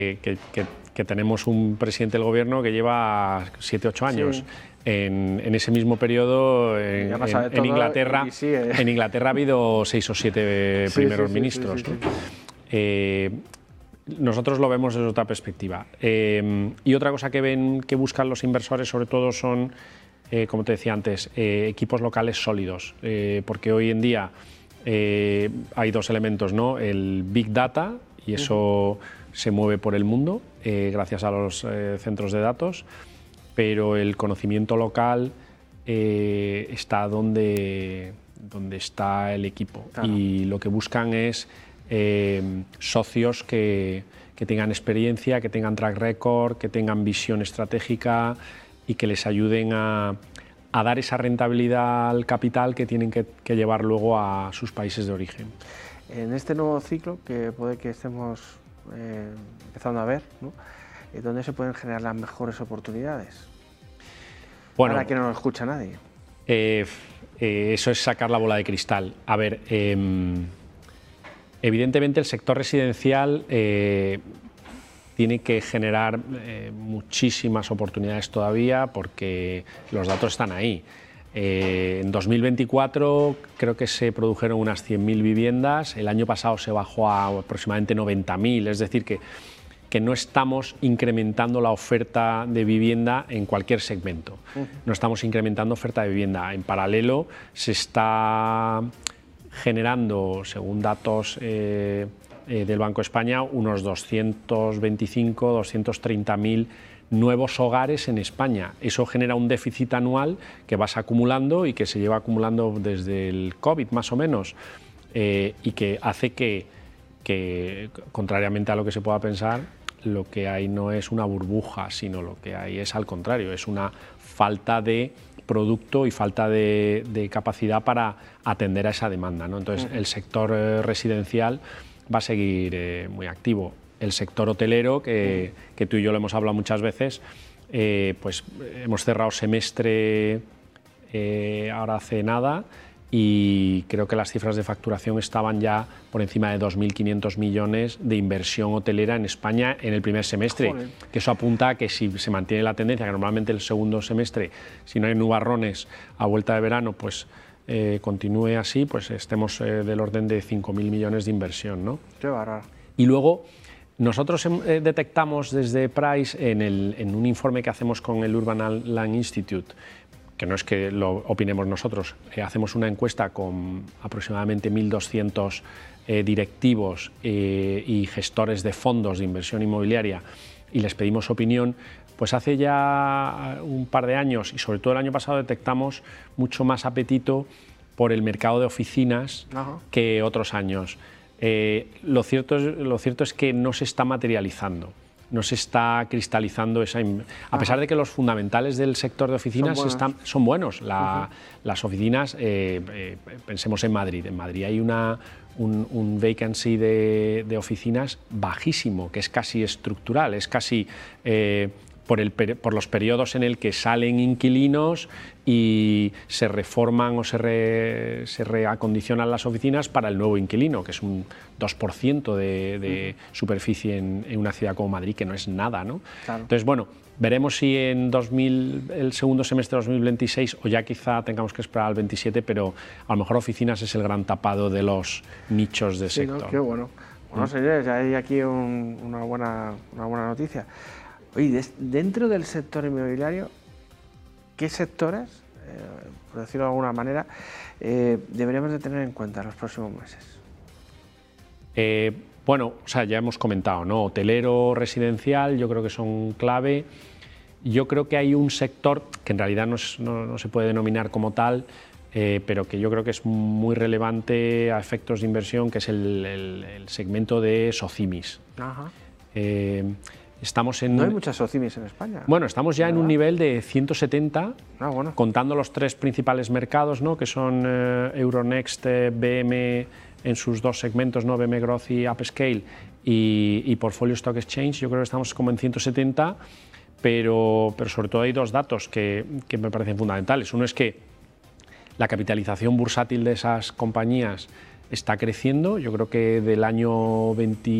que tenemos un presidente del gobierno que lleva 7 u 8 años. Sí. En ese mismo periodo, en Inglaterra, en Inglaterra ha habido 6 o 7 primeros ministros. Nosotros lo vemos desde otra perspectiva. Y otra cosa que buscan los inversores sobre todo son, como te decía antes, equipos locales sólidos, porque hoy en día hay dos elementos, ¿no? El Big Data, y eso se mueve por el mundo gracias a los centros de datos, pero el conocimiento local está donde está el equipo. Claro. Y lo que buscan es socios que tengan experiencia, que tengan track record, que tengan visión estratégica y que les ayuden a dar esa rentabilidad al capital que tienen que llevar luego a sus países de origen. En este nuevo ciclo que puede que estemos empezando a ver, ¿no? ¿Dónde se pueden generar las mejores oportunidades? Bueno, ahora que no nos escucha nadie. Eso es sacar la bola de cristal. A ver, evidentemente el sector residencial tiene que generar muchísimas oportunidades todavía porque los datos están ahí. En 2024 creo que se produjeron unas 100.000 viviendas, el año pasado se bajó a aproximadamente 90.000, es decir que no estamos incrementando la oferta de vivienda en cualquier segmento. No estamos incrementando oferta de vivienda. En paralelo se está generando, según datos del Banco de España, unos 225, 230.000 nuevos hogares en España. Eso genera un déficit anual que vas acumulando y que se lleva acumulando desde el COVID más o menos, y que hace que, contrariamente a lo que se pueda pensar, lo que hay no es una burbuja, sino lo que hay es al contrario, es una falta de producto y falta de capacidad para atender a esa demanda, ¿no? Entonces, el sector residencial va a seguir muy activo. El sector hotelero, que tú y yo lo hemos hablado muchas veces, pues hemos cerrado semestre ahora hace nada, y creo que las cifras de facturación estaban ya por encima de 2.500 millones de inversión hotelera en España en el primer semestre. Joder. Que eso apunta a que si se mantiene la tendencia, que normalmente el segundo semestre, si no hay nubarrones a vuelta de verano, pues continúe así, pues estemos del orden de 5.000 millones de inversión, ¿no? Qué bárbaro. Y luego nosotros detectamos desde Price en un informe que hacemos con el Urban Land Institute, que no es que lo opinemos nosotros, hacemos una encuesta con aproximadamente 1.200 directivos y gestores de fondos de inversión inmobiliaria y les pedimos opinión. Pues hace ya un par de años y sobre todo el año pasado detectamos mucho más apetito por el mercado de oficinas que otros años. Lo cierto es que no se está materializando. No se está cristalizando esa... A pesar de que los fundamentales del sector de oficinas son buenos. Las oficinas, pensemos en Madrid. En Madrid hay un vacancy de oficinas bajísimo, que es casi estructural, es casi... por los periodos en el que salen inquilinos y se reforman o se reacondicionan las oficinas para el nuevo inquilino, que es un 2% de superficie en una ciudad como Madrid, que no es nada, ¿no? Claro. Entonces, bueno, veremos si en el segundo semestre de 2026 o ya quizá tengamos que esperar al 27, pero a lo mejor oficinas es el gran tapado de los nichos de sector. ¿No? Qué bueno. Bueno, señores, hay aquí una buena noticia. Oye, dentro del sector inmobiliario, ¿qué sectores, por decirlo de alguna manera, deberíamos de tener en cuenta en los próximos meses? Bueno, o sea, ya hemos comentado, ¿no? Hotelero, residencial, yo creo que son clave. Yo creo que hay un sector que en realidad no se puede denominar como tal, pero que yo creo que es muy relevante a efectos de inversión, que es el segmento de SOCIMIs. Ajá. No hay muchas SOCIMIs en España. Bueno, estamos ya en un nivel de 170, contando los 3 principales mercados, ¿no? Que son Euronext, BM en sus 2 segmentos, ¿no? BM Growth y Upscale, y Portfolio Stock Exchange. Yo creo que estamos como en 170, pero sobre todo hay 2 datos que me parecen fundamentales. Uno es que la capitalización bursátil de esas compañías está creciendo. Yo creo que del año 20